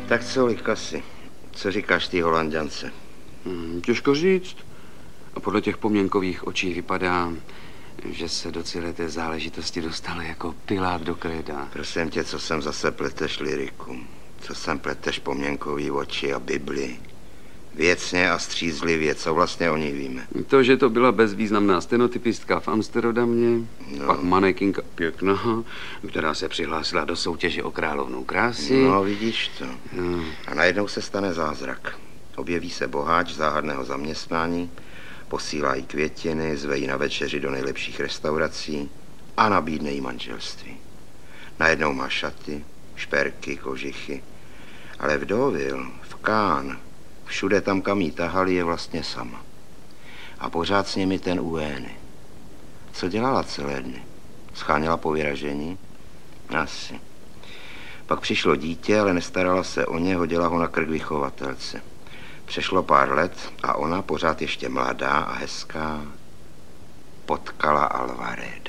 Tak co, Likasi? Co říkáš ty Holanďance? Těžko říct. A podle těch poměnkových očí vypadá, že se do celé té záležitosti dostala jako Pilát do kréda. Prosím tě, co sem zase pleteš lyriku? Co sem pleteš poměnkový oči a Bibli? Věcně a střízlivě, co vlastně o ní víme? To, že to byla bezvýznamná stenotypistka v Amsterdamě, pak manekinka pěkná, která se přihlásila do soutěže o královnou krásy. No, vidíš to. A najednou se stane zázrak. Objeví se boháč záhadného zaměstnání, posílá jí květiny, zve jí na večeři do nejlepších restaurací a nabídne jí manželství. Najednou má šaty, šperky, kožichy, ale v Deauville, v Cannes, všude tam, kam jí tahali, je vlastně sama. A pořád s nimi ten Uény. Co dělala celé dny? Scháněla po vyražení? Asi. Pak přišlo dítě, ale nestarala se o ně, hodila ho na krk vychovatelce. Přešlo pár let a ona, pořád ještě mladá a hezká, potkala Alvareda.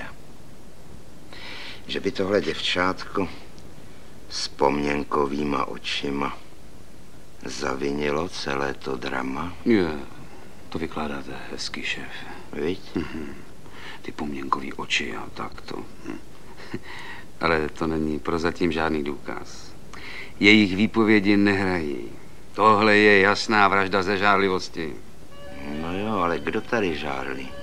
Že by tohle děvčátko s poměnkovýma očima zavinilo celé to drama? To vykládáte hezky, šéf. Viď? Ty poměnkový oči a tak to. Ale to není prozatím žádný důkaz. Jejich výpovědi nehrají. Tohle je jasná vražda ze žárlivosti. No jo, ale kdo tady žárlí?